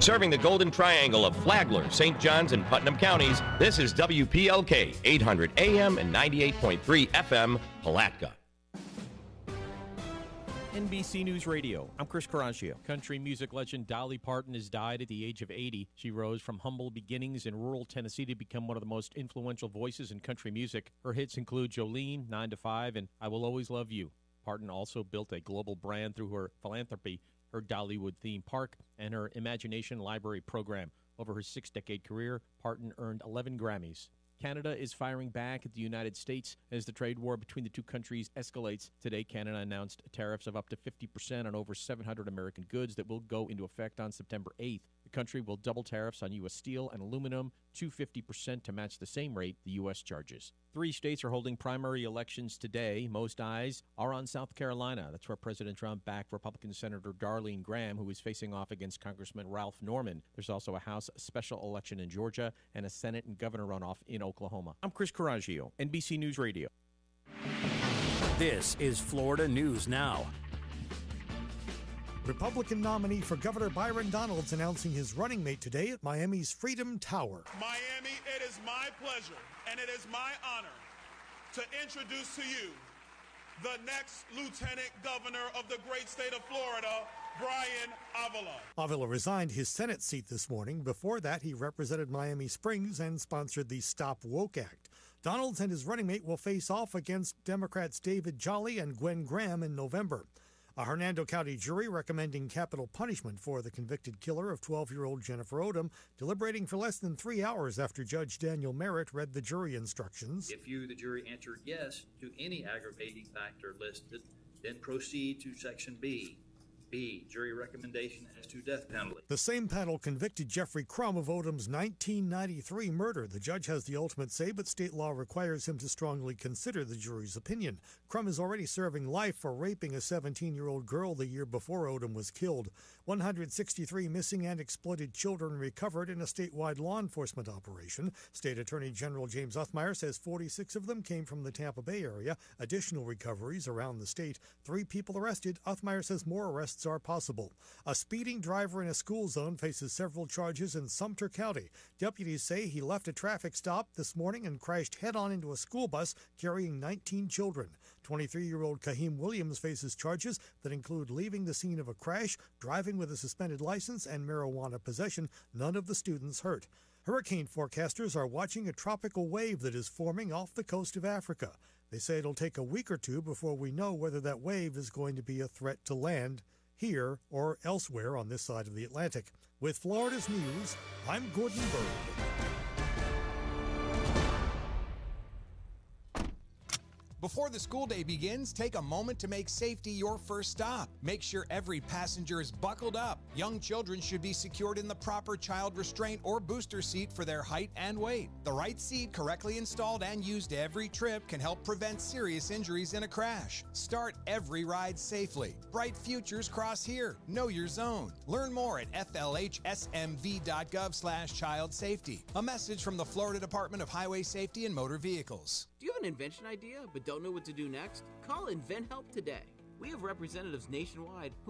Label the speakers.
Speaker 1: Serving the Golden Triangle of Flagler, St. Johns, and Putnam counties, this is WPLK 800 AM and 98.3 FM, Palatka.
Speaker 2: NBC News Radio. I'm Chris Carragio. Country music legend Dolly Parton has died at the age of 80. She rose from humble beginnings in rural Tennessee to become one of the most influential voices in country music. Her hits include Jolene, 9 to 5, and I Will Always Love You. Parton also built a global brand through her philanthropy, her Dollywood theme park, and her Imagination Library program. Over her 6-decade career, Parton earned 11 Grammys. Canada is firing back at the United States as the trade war between the two countries escalates. Today, Canada announced tariffs of up to 50% on over 700 American goods that will go into effect on September 8th. The country will double tariffs on U.S. steel and aluminum to 50% to match the same rate the U.S. charges. 3 states are holding primary elections today. Most eyes are on South Carolina. That's where President Trump backed Republican Senator Darlene Graham, who is facing off against Congressman Ralph Norman. There's also a House special election in Georgia and a Senate and governor runoff in Oklahoma. I'm Chris Carragio, NBC News Radio.
Speaker 3: This is Florida News Now.
Speaker 4: Republican nominee for Governor Byron Donalds announcing his running mate today at Miami's Freedom Tower.
Speaker 5: Miami, it is my pleasure and it is my honor to introduce to you the next Lieutenant Governor of the great state of Florida, Brian Avila.
Speaker 4: Avila resigned his Senate seat this morning. Before that, he represented Miami Springs and sponsored the Stop Woke Act. Donalds and his running mate will face off against Democrats David Jolly and Gwen Graham in November. A Hernando County jury recommending capital punishment for the convicted killer of 12-year-old Jennifer Odom, deliberating for less than 3 hours after Judge Daniel Merritt read the jury instructions.
Speaker 6: If you, the jury, answered yes to any aggravating factor listed, then proceed to Section B. B, jury recommendation as to death penalty.
Speaker 4: The same panel convicted Jeffrey Crum of Odom's 1993 murder. The judge has the ultimate say, but state law requires him to strongly consider the jury's opinion. Crum is already serving life for raping a 17-year-old girl the year before Odom was killed. 163 missing and exploited children recovered in a statewide law enforcement operation. State Attorney General James Uthmeier says 46 of them came from the Tampa Bay area. Additional recoveries around the state. 3 people arrested. Uthmeier says more arrests are possible. A speeding driver in a school zone faces several charges in Sumter County. Deputies say he left a traffic stop this morning and crashed head-on into a school bus carrying 19 children. 23-year-old Kaheem Williams faces charges that include leaving the scene of a crash, driving with a suspended license, and marijuana possession. None of the students hurt. Hurricane forecasters are watching a tropical wave that is forming off the coast of Africa. They say it'll take a week or two before we know whether that wave is going to be a threat to land here or elsewhere on this side of the Atlantic. With Florida's News, I'm Gordon Bird.
Speaker 7: Before the school day begins, take a moment to make safety your first stop. Make sure every passenger is buckled up. Young children should be secured in the proper child restraint or booster seat for their height and weight. The right seat, correctly installed and used every trip, can help prevent serious injuries in a crash. Start every ride safely. Bright futures cross here. Know your zone. Learn more at flhsmv.gov/child safety. A message from the Florida Department of Highway Safety and Motor Vehicles.
Speaker 8: Do you have an invention idea but don't know what to do next? Call InventHelp today. We have representatives nationwide who